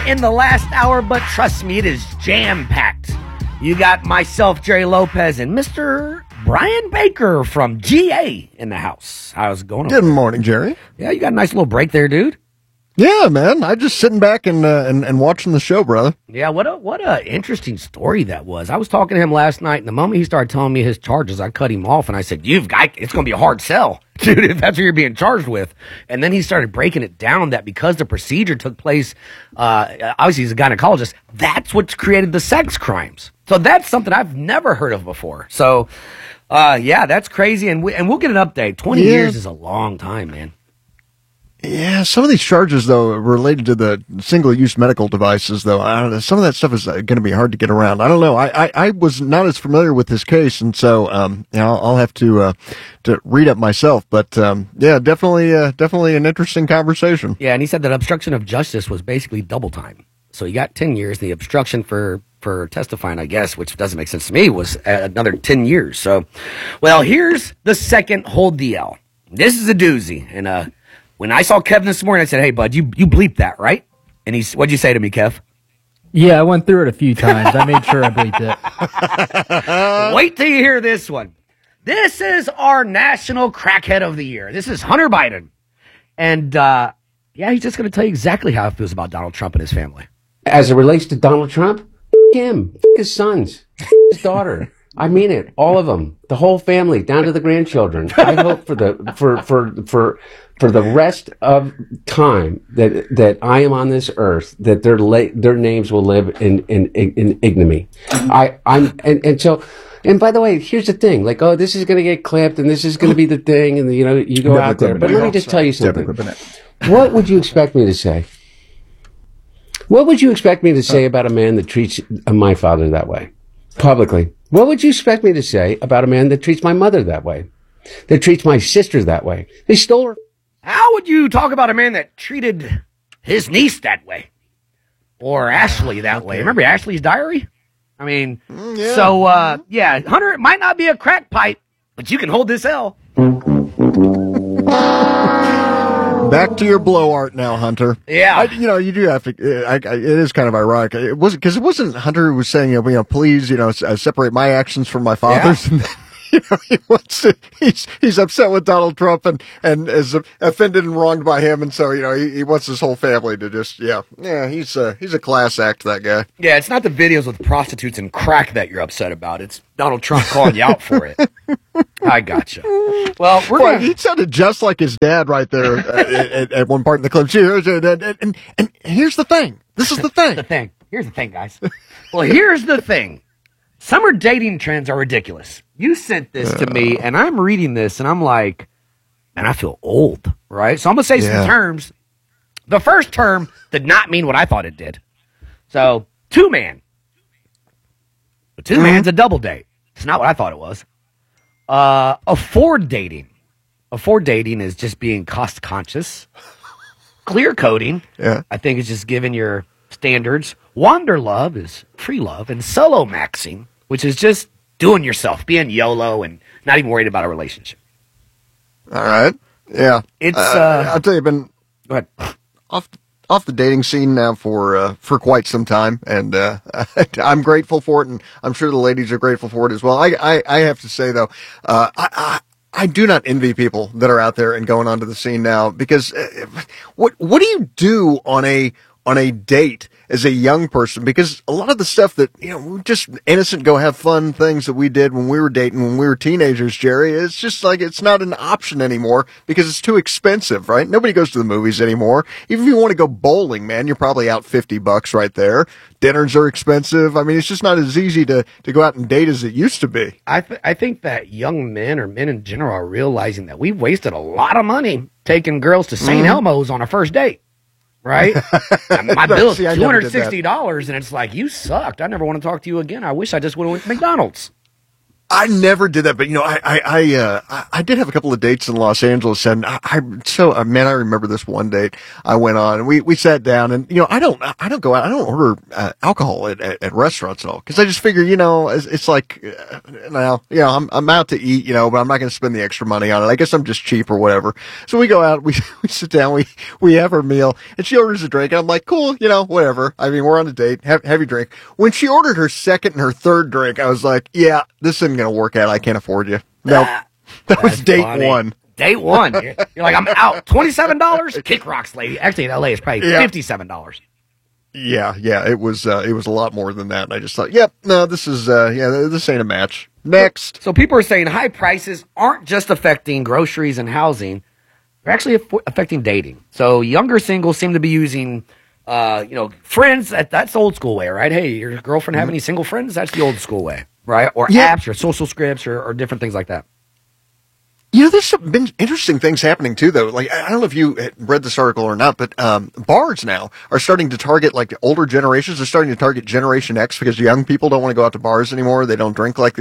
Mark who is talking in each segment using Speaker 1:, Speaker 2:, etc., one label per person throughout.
Speaker 1: in the last hour, but trust me, it is jam-packed. You got myself, Jerry Lopez, and Mr. Brian Baker from GA in the house. How's it going?
Speaker 2: Good morning, Jerry.
Speaker 1: Yeah, you got a nice little break there, dude.
Speaker 2: Yeah, man. I just sitting back and watching the show, brother.
Speaker 1: Yeah, what a interesting story that was. I was talking to him last night, and the moment he started telling me his charges, I cut him off, and I said, it's going to be a hard sell, dude, if that's what you're being charged with. And then he started breaking it down that because the procedure took place, obviously he's a gynecologist, that's what's created the sex crimes. So that's something I've never heard of before. So, yeah, that's crazy, and we'll get an update. 20 years is a long time, man.
Speaker 2: Yeah, some of these charges, though, related to the single-use medical devices, though, I don't know, some of that stuff is going to be hard to get around. I don't know. I was not as familiar with this case, and so I'll have to read up myself. But yeah, definitely an interesting conversation.
Speaker 1: Yeah, and he said that obstruction of justice was basically double time. So you got 10 years. The obstruction for testifying, I guess, which doesn't make sense to me, was another 10 years. So, well, here's the second whole DL. This is a doozy, and when I saw Kevin this morning, I said, "Hey, bud, you bleeped that, right?" And what'd you say to me, Kev?
Speaker 3: Yeah, I went through it a few times. I made sure I bleeped
Speaker 1: it. Wait till you hear this one. This is our national crackhead of the year. This is Hunter Biden. And, yeah, he's just going to tell you exactly how it feels about Donald Trump and his family.
Speaker 4: As it relates to Donald Trump, him, his sons, his daughter. I mean it, all of them, the whole family, down to the grandchildren. I hope for the rest of time that I am on this earth, that their names will live in ignominy. And by the way, here's the thing, like, oh, this is going to get clipped and this is going to be the thing, and you go out there. But let me just tell you something. What would you expect me to say? What would you expect me to say about a man that treats my father that way? Publicly. What would you expect me to say about a man that treats my mother that way? That treats my sister that way? They stole her.
Speaker 1: How would you talk about a man that treated his niece that way? Or Ashley that way? Remember Ashley's diary? I mean, yeah. So, yeah, Hunter, it might not be a crack pipe, but you can hold this L.
Speaker 2: Back to your blow art now, Hunter.
Speaker 1: Yeah.
Speaker 2: You do have to, it is kind of ironic. It wasn't Hunter who was saying, please, separate my actions from my father's. Yeah. And he's upset with Donald Trump and is offended and wronged by him. And so, he wants his whole family to just, he's a class act, that guy.
Speaker 1: Yeah. It's not the videos with prostitutes and crack that you're upset about. It's Donald Trump calling you out for it. I gotcha. Well,
Speaker 2: he sounded just like his dad right there at one part in the clip. And here's the thing. This is the thing.
Speaker 1: Here's the thing, guys. Well, here's the thing. Summer dating trends are ridiculous. You sent this to me, and I'm reading this, and I'm like, man, I feel old, right? So I'm going to say some terms. The first term did not mean what I thought it did. So, two-man. A two-man's a double date. It's not what I thought it was. Afford dating. Afford dating is just being cost-conscious. Clear coding, I think, is just giving your standards. Wander love is free love. And solo maxing, which is just doing yourself, being YOLO and not even worried about a relationship.
Speaker 2: All right. Yeah.
Speaker 1: It's
Speaker 2: I'll tell you, I've been
Speaker 1: go ahead.
Speaker 2: off the dating scene now for quite some time, and I'm grateful for it, and I'm sure the ladies are grateful for it as well. I have to say though, I do not envy people that are out there and going onto the scene now, because what do you do on a date as a young person? Because a lot of the stuff that, we're just innocent, go have fun things that we did when we were dating, when we were teenagers, Jerry, it's just like, it's not an option anymore because it's too expensive, right? Nobody goes to the movies anymore. Even if you want to go bowling, man, you're probably out $50 right there. Dinners are expensive. I mean, it's just not as easy to go out and date as it used to be.
Speaker 1: I think that young men, or men in general, are realizing that we've wasted a lot of money taking girls to St. Elmo's on a first date. Right? My bill is $260, and it's like, you sucked. I never want to talk to you again. I wish I just would have went to McDonald's.
Speaker 2: I never did that, but I did have a couple of dates in Los Angeles, and man, I remember this one date I went on, and we sat down, and I don't go out, I don't order alcohol at restaurants at all, because I just figure, it's like, I'm out to eat, but I'm not going to spend the extra money on it. I guess I'm just cheap or whatever. So we go out, we sit down, we have our meal, and she orders a drink, and I'm like, cool, whatever. I mean, we're on a date, have your drink. When she ordered her second and her third drink, I was like, yeah, this isn't going to work out. I can't afford you. Nope. That was date one.
Speaker 1: Date one. You're like, I'm out. $27? Kick rocks, lady. Actually, in LA, it's probably $57.
Speaker 2: Yeah. It was a lot more than that. And I just thought, yep, no, this ain't a match. Next.
Speaker 1: So people are saying high prices aren't just affecting groceries and housing. They're actually affecting dating. So younger singles seem to be using friends. That's the old school way, right? Hey, your girlfriend have any single friends? That's the old school way. Right? Or apps or social scripts or different things like that.
Speaker 2: There's been interesting things happening too, though. Like, I don't know if you read this article or not, but bars now are starting to target like older generations. They're starting to target Generation X because young people don't want to go out to bars anymore. They don't drink like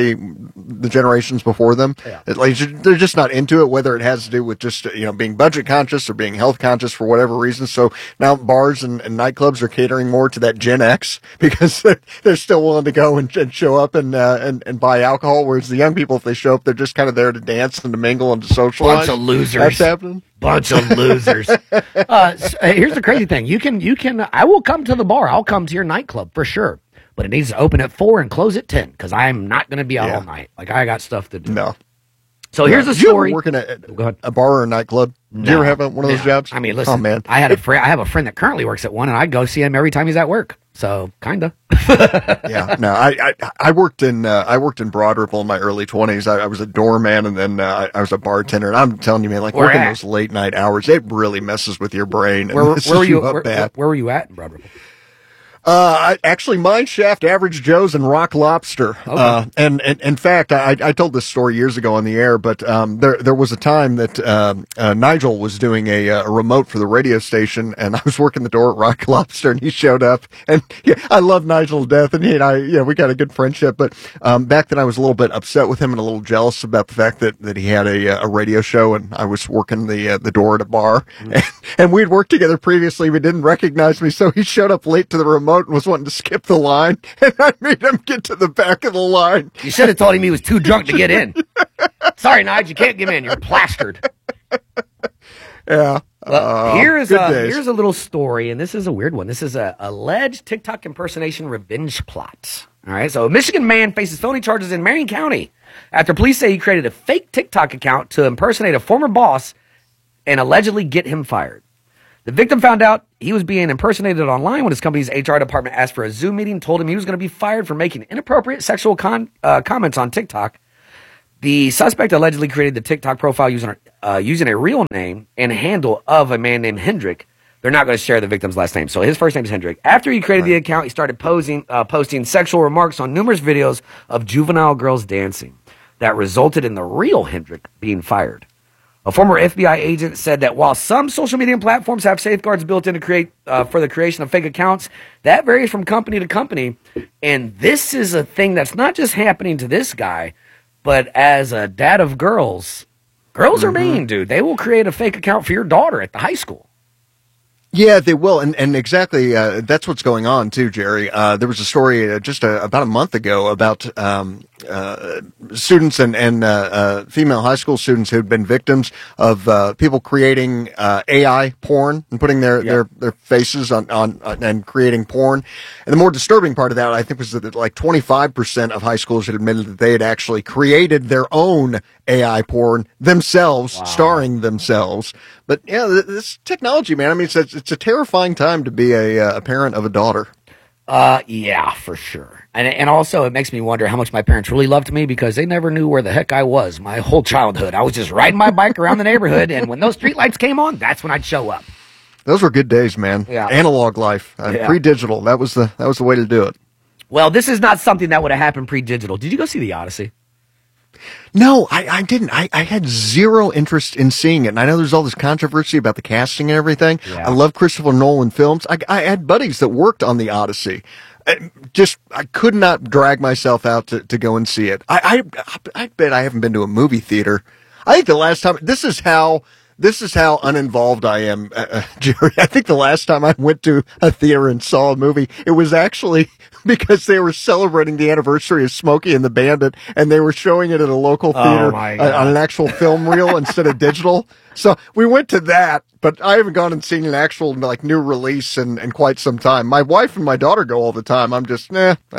Speaker 2: the generations before them. Yeah. They're just not into it, whether it has to do with just being budget conscious or being health conscious for whatever reason. So now bars and nightclubs are catering more to that Gen X because they're still willing to go and show up and buy alcohol, whereas the young people, if they show up, they're just kind of there to dance and to mingle and to socialize.
Speaker 1: Bunch of losers.
Speaker 2: That's happening.
Speaker 1: Bunch of losers. Here's the crazy thing. You can. I will come to the bar. I'll come to your nightclub for sure. But it needs to open at 4 and close at 10 because I'm not going to be out all night. Like, I got stuff to do.
Speaker 2: No.
Speaker 1: So here's a story.
Speaker 2: You ever work in a bar or a nightclub? Did you ever have one of those jobs?
Speaker 1: I mean, listen.
Speaker 2: Oh, man.
Speaker 1: I have a friend that currently works at one, and I go see him every time he's at work. So kinda.
Speaker 2: Yeah. No, I worked in Broad Ripple in my early 20s. I was a doorman, and then I was a bartender. And I'm telling you, man, like working those late night hours, it really messes with your brain.
Speaker 1: Where were you? Where were you at in Broad Ripple?
Speaker 2: Actually, Mine Shaft, Average Joe's, and Rock Lobster. Okay. And in fact, I told this story years ago on the air, but there was a time that Nigel was doing a remote for the radio station, and I was working the door at Rock Lobster, and he showed up, and I love Nigel to death, and he and I, we got a good friendship, but back then I was a little bit upset with him and a little jealous about the fact that he had a radio show, and I was working the door at a bar, and we'd worked together previously, but didn't recognize me, so he showed up late to the remote and was wanting to skip the line, and I made him get to the back of the line.
Speaker 1: You should have told him he was too drunk to get in. Sorry, Nigel, you can't get in. You're plastered.
Speaker 2: Yeah.
Speaker 1: Well, here's a little story, and this is a weird one. This is a alleged TikTok impersonation revenge plot. All right, so a Michigan man faces felony charges in Marion County after police say he created a fake TikTok account to impersonate a former boss and allegedly get him fired. The victim found out he was being impersonated online when his company's HR department asked for a Zoom meeting, told him he was going to be fired for making inappropriate sexual comments on TikTok. The suspect allegedly created the TikTok profile using a real name and handle of a man named Hendrick. They're not going to share the victim's last name, so his first name is Hendrick. After he created the account, he started posting sexual remarks on numerous videos of juvenile girls dancing. That resulted in the real Hendrick being fired. A former FBI agent said that while some social media platforms have safeguards built in to create for the creation of fake accounts, that varies from company to company. And this is a thing that's not just happening to this guy, but as a dad of girls are mean, dude. They will create a fake account for your daughter at the high school.
Speaker 2: Yeah, they will, and exactly that's what's going on too, Jerry. There was a story just about a month ago about students and female high school students who had been victims of people creating AI porn and putting their faces on and creating porn. And the more disturbing part of that, I think, was that like 25% of high schoolers had admitted that they had actually created their own AI porn themselves, starring themselves. But yeah, this technology, man. I mean, it's a terrifying time to be a parent of a daughter.
Speaker 1: Yeah, for sure. And also it makes me wonder how much my parents really loved me because they never knew where the heck I was my whole childhood. I was just riding my bike around the neighborhood, and when those streetlights came on, that's when I'd show up.
Speaker 2: Those were good days, man.
Speaker 1: Yeah.
Speaker 2: Analog life, pre-digital. That was the way to do it.
Speaker 1: Well, this is not something that would have happened pre-digital. Did you go see The Odyssey?
Speaker 2: No, I didn't. I had zero interest in seeing it. And I know there's all this controversy about the casting and everything. Yeah. I love Christopher Nolan films. I had buddies that worked on The Odyssey. I could not drag myself out to go and see it. I bet I haven't been to a movie theater. I think the last time, this is how uninvolved I am, Jerry. I think the last time I went to a theater and saw a movie, it was actually because they were celebrating the anniversary of Smokey and the Bandit, and they were showing it at a local theater on an actual film reel instead of digital. So we went to that, but I haven't gone and seen an actual new release in quite some time. My wife and my daughter go all the time. I'm just,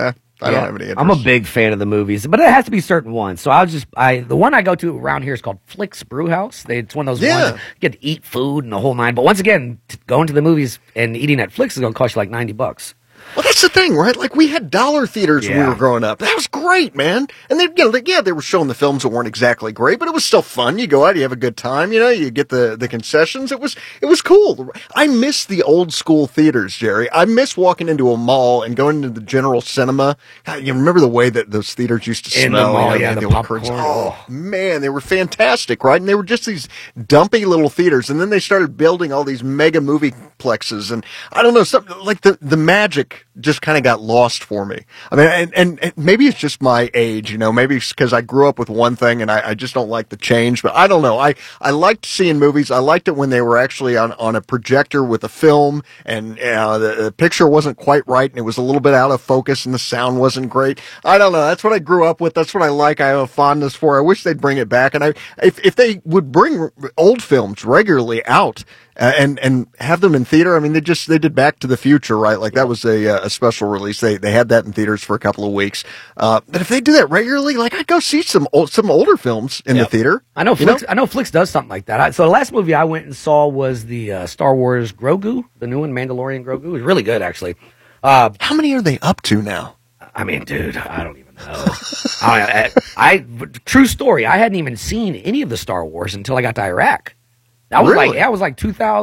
Speaker 2: I don't have any interest.
Speaker 1: I'm a big fan of the movies, but it has to be certain ones. So the one I go to around here is called Flicks Brewhouse. It's one of those ones you get to eat food and the whole nine. But once again, going to the movies and eating at Flicks is going to cost you like $90.
Speaker 2: Well, that's the thing, right? Like, we had dollar theaters when we were growing up. That was great, man. And they were showing the films that weren't exactly great, but it was still fun. You go out, you have a good time, you get the concessions. It was cool. I miss the old school theaters, Jerry. I miss walking into a mall and going into the General Cinema. God, you remember the way that those theaters used to smell?
Speaker 1: In the mall, the popcorn.
Speaker 2: Oh, man, they were fantastic, right? And they were just these dumpy little theaters. And then they started building all these mega movie plexes. And I don't know, something like the magic just kind of got lost for me. I mean, and maybe it's just my age, maybe it's because I grew up with one thing and I just don't like the change, but I don't know. I liked seeing movies. I liked it when they were actually on a projector with a film and the picture wasn't quite right and it was a little bit out of focus and the sound wasn't great. I don't know. That's what I grew up with. That's what I like. I have a fondness for. I wish they'd bring it back. And if they would bring old films regularly out, and have them in theater. I mean, they did Back to the Future, right? Like that was a special release. They had that in theaters for a couple of weeks. But if they do that regularly, like I'd go see some older films in the theater.
Speaker 1: I know Flix does something like that. So the last movie I went and saw was the Star Wars Grogu, the new one, Mandalorian Grogu. It was really good, actually.
Speaker 2: How many are they up to now?
Speaker 1: I mean, dude, I don't even know. True story. I hadn't even seen any of the Star Wars until I got to Iraq. That was like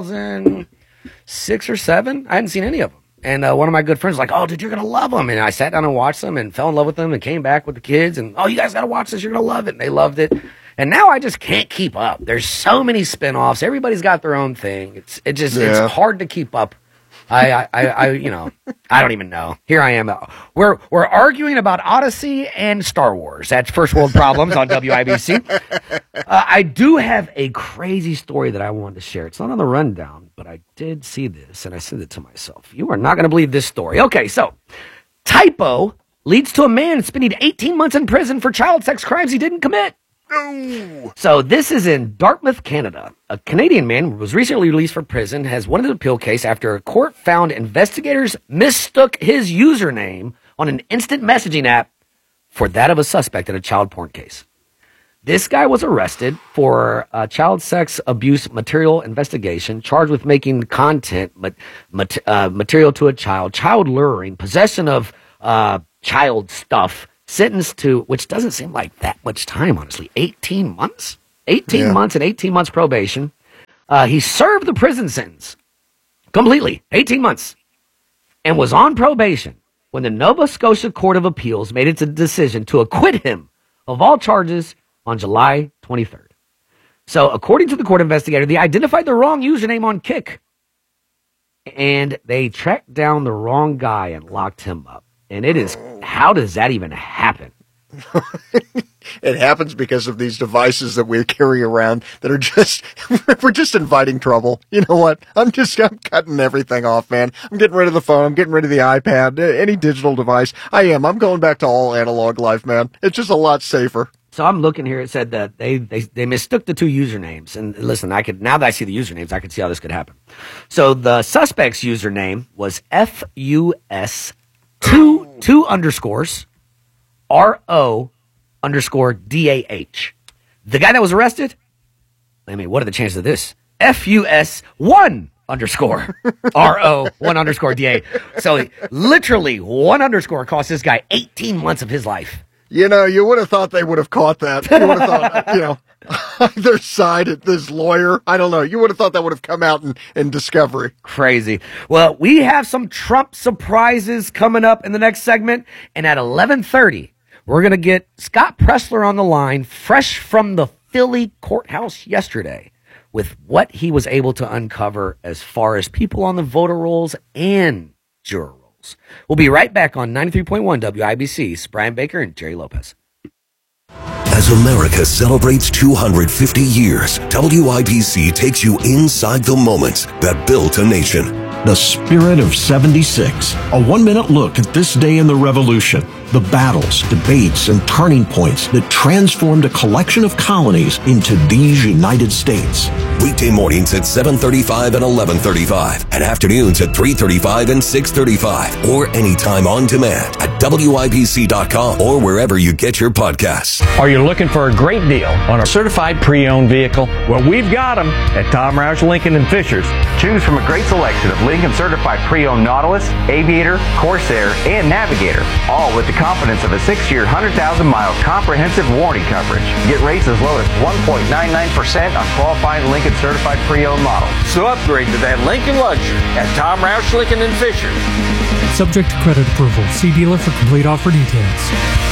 Speaker 1: 2006 or 7. I hadn't seen any of them. And one of my good friends was like, "Oh, dude, you're going to love them." And I sat down and watched them and fell in love with them and came back with the kids. And, "Oh, you guys got to watch this. You're going to love it." And they loved it. And now I just can't keep up. There's so many spinoffs. Everybody's got their own thing. It's hard to keep up. I don't even know. Here I am. We're arguing about Odyssey and Star Wars. That's First World Problems on WIBC. I do have a crazy story that I wanted to share. It's not on the rundown, but I did see this, and I sent it to myself. You are not going to believe this story. Okay, so typo leads to a man spending 18 months in prison for child sex crimes he didn't commit.
Speaker 2: No.
Speaker 1: So this is in Dartmouth, Canada. A Canadian man was recently released from prison, has won an appeal case after a court found investigators mistook his username on an instant messaging app for that of a suspect in a child porn case. This guy was arrested for child sex abuse material investigation, charged with making content material to a child luring, possession of child stuff, sentenced to, which doesn't seem like that much time, honestly, 18 months? 18 months and 18 months probation. He served the prison sentence completely, 18 months, and was on probation when the Nova Scotia Court of Appeals made its decision to acquit him of all charges on July 23rd. So, according to the court investigator, they identified the wrong username on Kik, and they tracked down the wrong guy and locked him up. And how does that even happen?
Speaker 2: It happens because of these devices that we carry around that are we're just inviting trouble. You know what? I'm cutting everything off, man. I'm getting rid of the phone. I'm getting rid of the iPad, any digital device. I'm going back to all analog life, man. It's just a lot safer.
Speaker 1: So I'm looking here. It said that they mistook the two usernames. And listen, now that I see the usernames, I can see how this could happen. So the suspect's username was FUS two underscores RO underscore DAH. The guy that was arrested, I mean, what are the chances of this? FUS 1 underscore RO 1 underscore DA. So literally 1 underscore cost this guy 18 months of his life.
Speaker 2: You would have thought they would have caught that. You would have thought, their side at this lawyer. I don't know. You would have thought that would have come out in Discovery.
Speaker 1: Crazy. Well, we have some Trump surprises coming up in the next segment. And at 11:30, we're going to get Scott Pressler on the line, fresh from the Philly courthouse yesterday, with what he was able to uncover as far as people on the voter rolls and juror rolls. We'll be right back on 93.1 WIBC. Brian Baker and Jerry Lopez.
Speaker 5: As America celebrates 250 years, WIBC takes you inside the moments that built a nation.
Speaker 6: The Spirit of 76. A 1-minute look at this day in the Revolution. The battles, debates, and turning points that transformed a collection of colonies into these United States.
Speaker 5: Weekday mornings at 7:35 and 11:35, and afternoons at 3:35 and 6:35, or anytime on demand at WIBC.com or wherever you get your podcasts.
Speaker 7: Are you looking for a great deal on a certified pre-owned vehicle? Well, we've got them at Tom Roush Lincoln and Fishers. Choose from a great selection of Lincoln certified pre-owned Nautilus, Aviator, Corsair, and Navigator, all with the confidence of a 6-year, 100,000-mile comprehensive warranty coverage. Get rates as low as 1.99% on qualifying Lincoln certified pre-owned models. So upgrade to that Lincoln luxury at Tom Roush Lincoln and Fishers.
Speaker 8: Subject to credit approval. See dealer for complete offer details.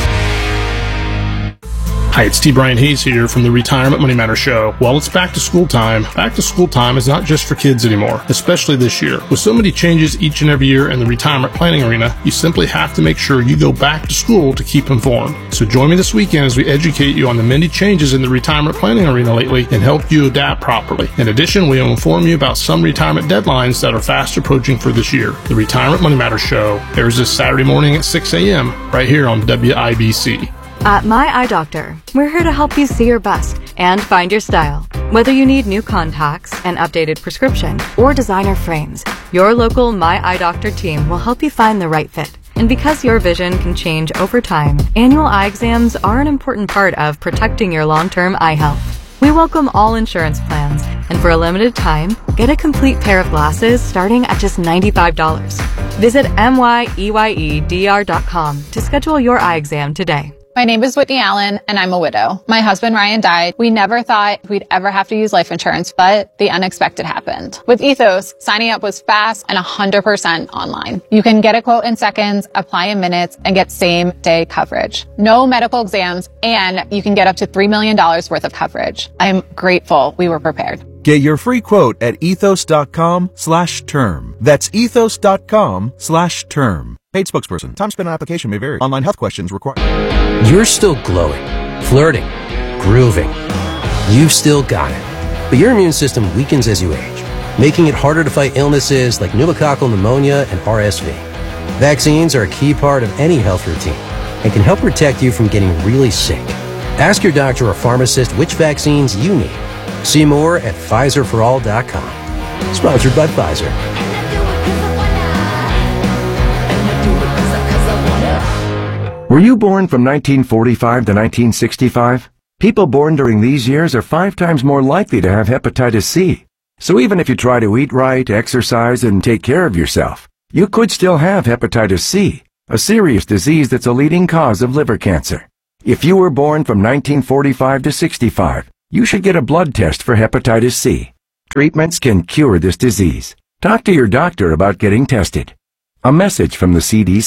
Speaker 9: Hi, it's T. Brian Hayes here from the Retirement Money Matters Show. Well, it's back to school time. Back to school time is not just for kids anymore, especially this year. With so many changes each and every year in the retirement planning arena, you simply have to make sure you go back to school to keep informed. So join me this weekend as we educate you on the many changes in the retirement planning arena lately and help you adapt properly. In addition, we will inform you about some retirement deadlines that are fast approaching for this year. The Retirement Money Matters Show airs this Saturday morning at 6 a.m. right here on WIBC.
Speaker 10: At My Eye Doctor, we're here to help you see your best and find your style. Whether you need new contacts, an updated prescription, or designer frames, your local My Eye Doctor team will help you find the right fit. And because your vision can change over time, annual eye exams are an important part of protecting your long-term eye health. We welcome all insurance plans, and for a limited time, get a complete pair of glasses starting at just $95. Visit MYEYEDR.com to schedule your eye exam today.
Speaker 11: My name is Whitney Allen, and I'm a widow. My husband, Ryan, died. We never thought we'd ever have to use life insurance, but the unexpected happened. With Ethos, signing up was fast and 100% online. You can get a quote in seconds, apply in minutes, and get same-day coverage. No medical exams, and you can get up to $3 million worth of coverage. I'm grateful we were prepared.
Speaker 12: Get your free quote at ethos.com/term. That's ethos.com/term. Paid spokesperson. Time spent on application may vary. Online health questions required.
Speaker 13: You're still glowing, flirting, grooving. You've still got it. But your immune system weakens as you age, making it harder to fight illnesses like pneumococcal pneumonia and RSV. Vaccines are a key part of any health routine and can help protect you from getting really sick. Ask your doctor or pharmacist which vaccines you need. See more at PfizerForAll.com. Sponsored by Pfizer.
Speaker 14: Were you born from 1945 to 1965? People born during these years are 5 times more likely to have hepatitis C. So even if you try to eat right, exercise, and take care of yourself, you could still have hepatitis C, a serious disease that's a leading cause of liver cancer. If you were born from 1945 to 65, you should get a blood test for hepatitis C. Treatments can cure this disease. Talk to your doctor about getting tested. A message from the CDC.